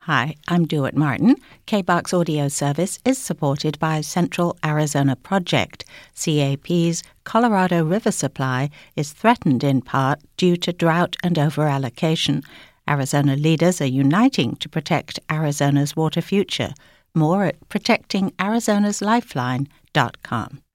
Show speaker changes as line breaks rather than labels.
Hi, I'm Dewitt Martin. KBOX audio service is supported by Central Arizona Project. CAP's Colorado River supply is threatened in part due to drought and overallocation. Arizona leaders are uniting to protect Arizona's water future. More at protectingarizonaslifeline.com.